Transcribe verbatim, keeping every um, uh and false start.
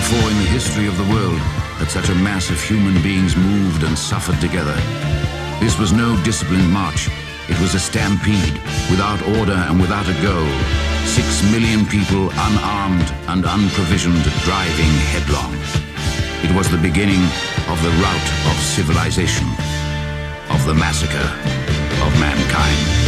before in the history of the world that such a mass of human beings moved and suffered together. This was no disciplined march. It was a stampede, without order and without a goal. Six million people, unarmed and unprovisioned, driving headlong. It was the beginning of the rout of civilization, of the massacre of mankind.